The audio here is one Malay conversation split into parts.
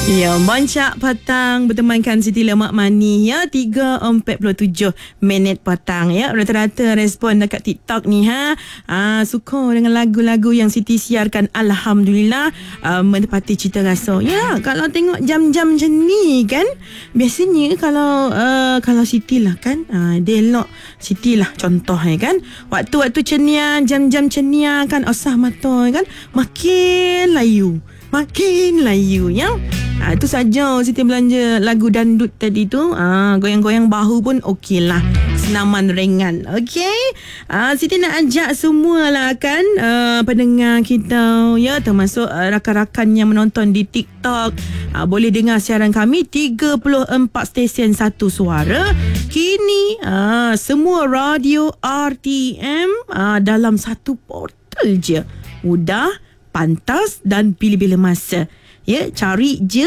Ya, Bancak Petang bertemankan Siti Lemak Mani ya, 3.47 minit petang ya. Rata-rata respon dekat TikTok ni suka dengan lagu-lagu yang Siti siarkan. Alhamdulillah, menepati cita rasa. Ya, kalau tengok jam-jam macam ni kan, biasanya kalau Siti lah kan, dia elok Siti lah contoh kan. Waktu-waktu cenia, jam-jam cenia kan, osah mata kan, makin layu ya. Itu saja Siti belanja lagu dandut tadi tu. Goyang-goyang bahu pun okey lah, senaman ringan. Okey, Siti nak ajak semualah kan, pendengar kita ya, termasuk rakan-rakan yang menonton di TikTok, boleh dengar siaran kami 34 stesen satu suara. Kini semua radio RTM dalam satu portal je. Mudah, pantas dan bila-bila masa. Ya, cari je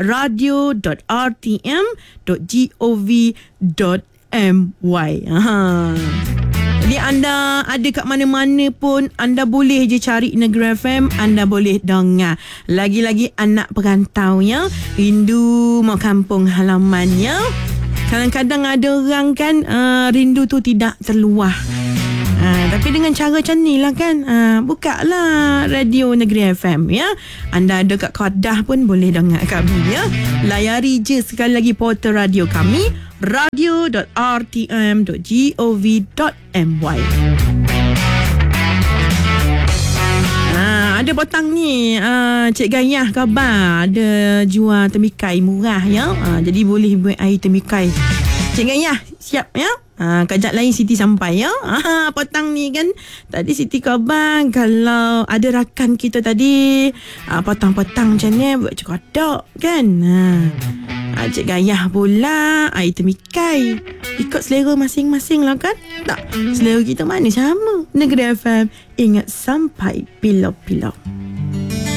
radio.rtm.gov.my. Jadi anda ada kat mana-mana pun, anda boleh je cari Negeri FM, anda boleh dengar. Lagi-lagi anak perantau ya, rindu mau kampung halamannya. Kadang-kadang ada orang kan, rindu tu tidak terluah. Tapi dengan cara macam ni lah kan, buka lah radio Negeri FM ya. Anda ada kat Kedah pun boleh dengar kami ya. Layari je sekali lagi portal radio kami, radio.rtm.gov.my. Ada petang ni, Cik Gayah khabar ada jual temikai murah ya. Jadi boleh buat air temikai. Cik Gayah siap ya. Kejap lain Siti sampai ya. Petang ni kan, tadi Siti khabar kalau ada rakan kita tadi petang-petang macam ni buat cekadak kan. Cik Gayah pula air temikai. Ikut selera masing-masing lah kan. Tak, selera kita mana sama. Negeri FM, ingat sampai pilau-pilau.